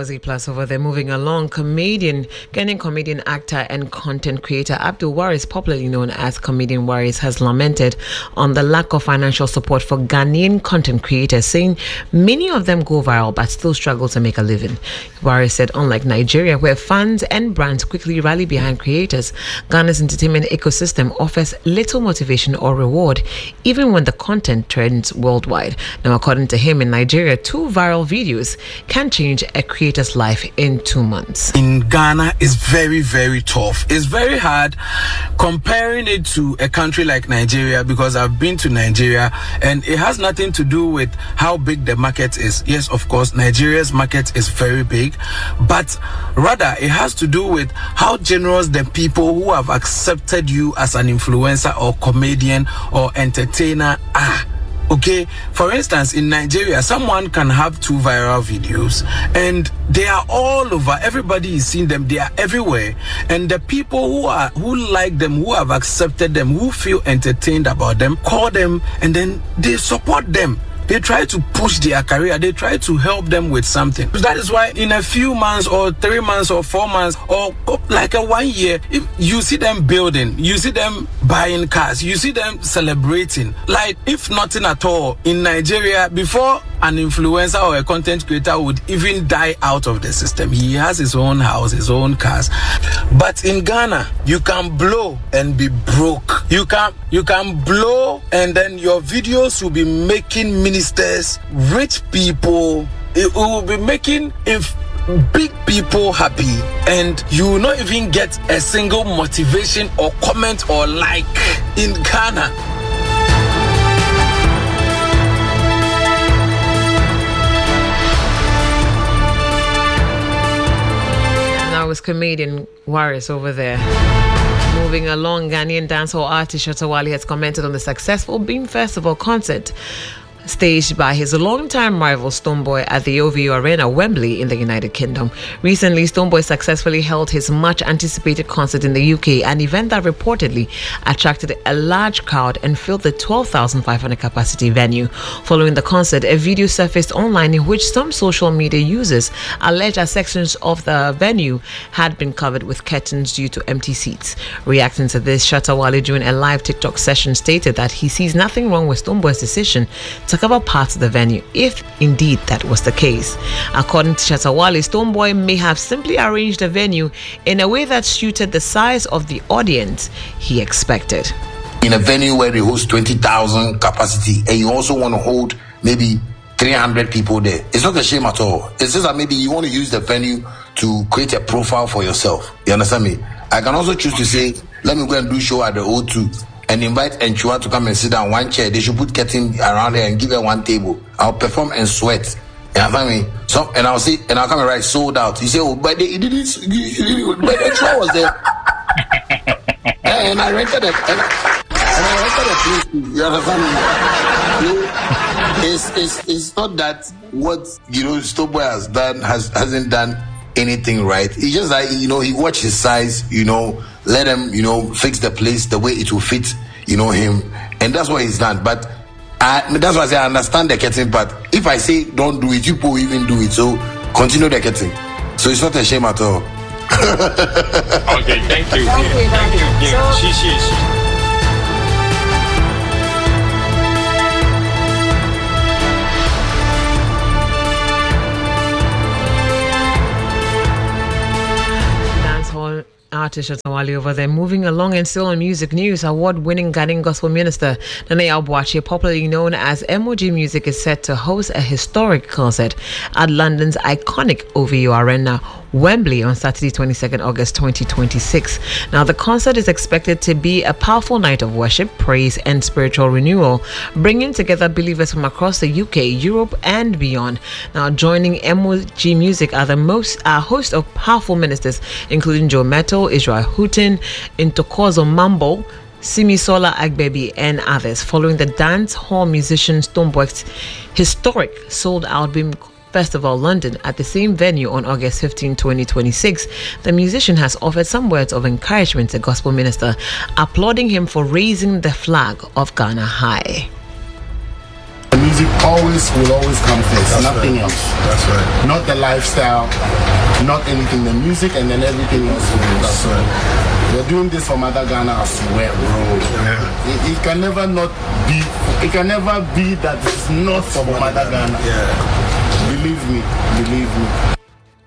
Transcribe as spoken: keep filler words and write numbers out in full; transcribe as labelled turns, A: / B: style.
A: Z Plus over there. Moving along, comedian, Ghanaian comedian, actor, and content creator Abdul Waris, popularly known as Comedian Waris, has lamented on the lack of financial support for Ghanaian content creators, saying many of them go viral but still struggle to make a living. Waris said, unlike Nigeria, where fans and brands quickly rally behind creators, Ghana's entertainment ecosystem offers little motivation or reward, even when the content trends worldwide. Now, according to him, in Nigeria, two viral videos can change a creator's life in two months.
B: In Ghana, it's very, very tough. It's very hard comparing it to a country like Nigeria, because I've been to Nigeria and it has nothing to do with how big the market is. Yes, of course, Nigeria's market is very big, but rather it has to do with how generous the people who have accepted you as an influencer or comedian or entertainer are. Okay, for instance, in Nigeria, someone can have two viral videos and they are all over. Everybody is seeing them. They are everywhere. And the people who are who like them, who have accepted them, who feel entertained about them, call them and then they support them. They try to push their career. They try to help them with something. That is why in a few months or three months or four months or like a one year, if you see them building, you see them buying cars, you see them celebrating. Like if nothing at all in Nigeria, before an influencer or a content creator would even die out of the system, he has his own house, his own cars. But in Ghana, you can blow and be broke. You can you can blow and then your videos will be making ministers, rich people. It will be making if big people happy, and you will not even get a single motivation or comment or like in Ghana.
A: Now it's comedian Waris over there. Moving along, Ghanaian dancehall artist Shatta Wale has commented on the successful Beam Festival concert staged by his longtime rival Stonebwoy at the O V U Arena, Wembley, in the United Kingdom. Recently, Stonebwoy successfully held his much-anticipated concert in the U K, an event that reportedly attracted a large crowd and filled the twelve thousand five hundred capacity venue. Following the concert, a video surfaced online in which some social media users alleged that sections of the venue had been covered with curtains due to empty seats. Reacting to this, Shatta Wale, during a live TikTok session, stated that he sees nothing wrong with Stonebwoy's decision to cover parts of the venue, if indeed that was the case. According to Shatta Wale, Stonebwoy may have simply arranged the venue in a way that suited the size of the audience he expected.
C: In a venue where they host twenty thousand capacity and you also want to hold maybe three hundred people there, it's not a shame at all. It's just that maybe you want to use the venue to create a profile for yourself. You understand me? I can also choose to say, let me go and do show at the O two and invite Enchua to come and sit down one chair. They should put curtain around her and give her one table. I'll perform and sweat. You understand me? So, and I'll say, and I'll come and write sold out. You say, oh, but they didn't, but Enchua was there. And I rented it. And, and I rented a place. You understand me? You know, it's, it's, it's not that what, you know, Stonebwoy has done, has, hasn't done anything right. It's just like, you know, he watched his size, you know, let him, you know, fix the place the way it will fit, you know, him. And that's what he's done. But I, that's why I say I understand the curtain part. If I say don't do it, you people even do it. So continue the curtain. So it's not a shame at all.
D: Okay, thank you. Thank you. Thank you. Yeah, she, she, she.
A: Artist Shatta Wale over there. Moving along and still on music news, award-winning Ghanaian gospel minister Nana Yaw-Boakye, popularly known as M O G Music, is set to host a historic concert at London's iconic O V U Arena, Wembley, on Saturday, twenty-second August twenty twenty-six. Now, the concert is expected to be a powerful night of worship, praise, and spiritual renewal, bringing together believers from across the U K, Europe, and beyond. Now, joining M O G Music are the most a host of powerful ministers, including Joe Mettle, Israel Houghton, Ntokozo Mambo, Simisola Agbebi, and others. Following the dance hall musician Stonebwoy's historic sold-out Beam Festival London at the same venue on August fifteenth, twenty twenty-six, the musician has offered some words of encouragement to gospel minister, applauding him for raising the flag of Ghana high.
E: Music always will always come first.
F: That's
E: Nothing
F: right.
E: else.
F: That's right.
E: Not the lifestyle, not anything. The music and then everything else.
F: That's right.
E: We're doing this for Mother Ghana as well, bro.
F: Yeah.
E: It, it can never not be. It can never be that it's not for Mother Ghana.
F: Yeah.
E: Believe me. Believe me.